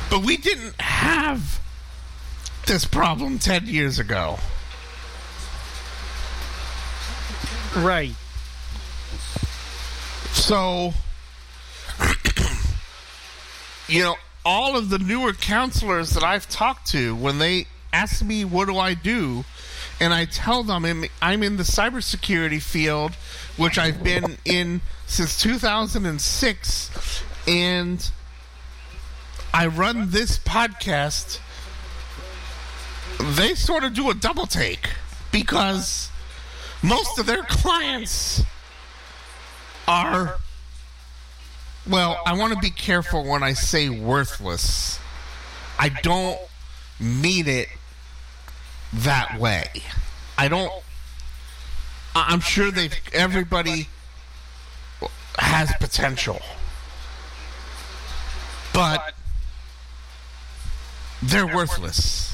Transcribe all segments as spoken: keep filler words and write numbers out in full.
But we didn't have this problem ten years ago. Right. So, you know, all of the newer counselors that I've talked to, when they ask me what do I do, and I tell them I'm in the cybersecurity field, which I've been in since two thousand six, and I run this podcast, they sort of do a double take, because most of their clients are, well, I want to be careful when I say worthless. I don't mean it that way. I don't, I'm sure they've, everybody has potential. But they're worthless.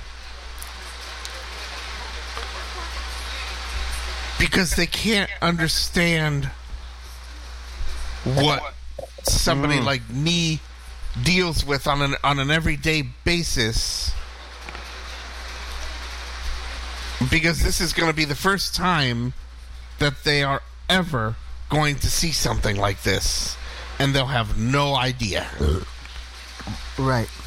Because they can't understand what somebody mm. like me deals with on an on an everyday basis. Because this is going to be the first time that they are ever going to see something like this, and they'll have no idea. Right.